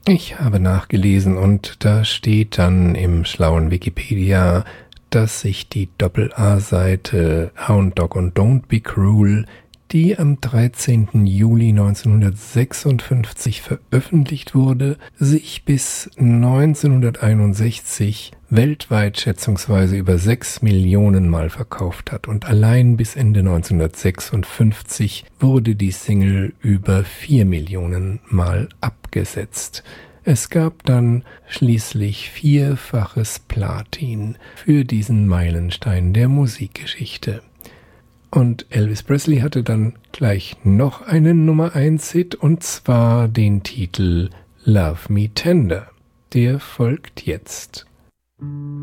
Ich habe nachgelesen und da steht dann im schlauen Wikipedia, dass sich die Doppel-A-Seite Hound Dog und Don't Be Cruel, die am 13. Juli 1956 veröffentlicht wurde, sich bis 1961 weltweit schätzungsweise über 6 Millionen Mal verkauft hat und allein bis Ende 1956 wurde die Single über 4 Millionen Mal abgesetzt. Es gab dann schließlich 4-faches Platin für diesen Meilenstein der Musikgeschichte. Und Elvis Presley hatte dann gleich noch einen Nummer-1-Hit und zwar den Titel Love Me Tender. Der folgt jetzt.